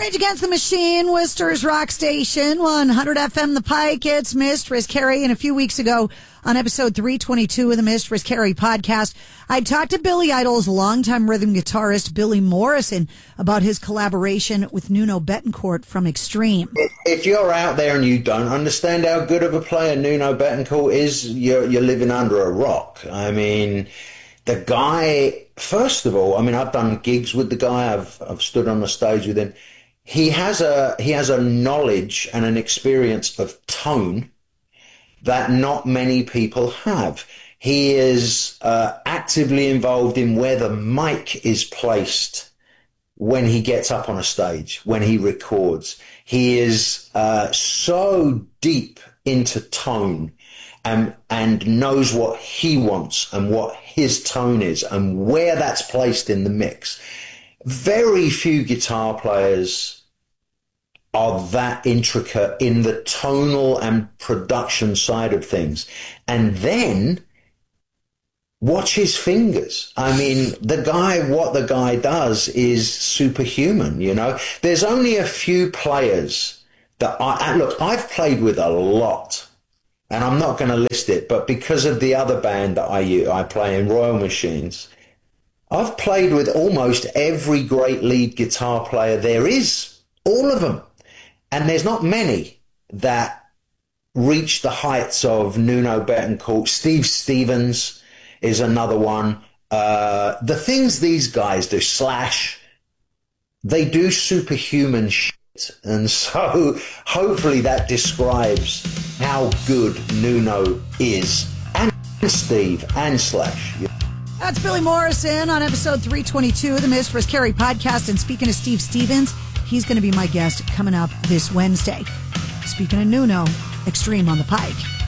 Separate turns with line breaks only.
Rage Against the Machine, Worcester's Rock Station, 100 FM The Pike. It's Mistress Carrie. And a few weeks ago on episode 322 of the Mistress Carrie podcast, I talked to Billy Idol's longtime rhythm guitarist, Billy Morrison, about his collaboration with Nuno Bettencourt from Extreme.
If you're out there and you don't understand how good of a player Nuno Bettencourt is, you're living under a rock. I mean, the guy, first of all, I've done gigs with the guy. I've stood on the stage with him. He has a knowledge and an experience of tone that not many people have. He is actively involved in where the mic is placed when he gets up on a stage, when he records. He is so deep into tone and knows what he wants and what his tone is and where that's placed in the mix. Very few guitar players are that intricate in the tonal and production side of things. And then watch his fingers. What the guy does is superhuman, you know. There's only a few players that I've played with a lot, and I'm not going to list it, but because of the other band that I play in, Royal Machines, I've played with almost every great lead guitar player there is, all of them. And there's not many that reach the heights of Nuno Bettencourt. Steve Stevens is another one. The things these guys do, Slash, they do superhuman shit. And so hopefully that describes how good Nuno is, and Steve and Slash.
That's Billy Morrison on episode 322 of the Mistress Carrie podcast. And speaking of Steve Stevens, he's going to be my guest coming up this Wednesday. Speaking of Nuno, Extreme on the Pike.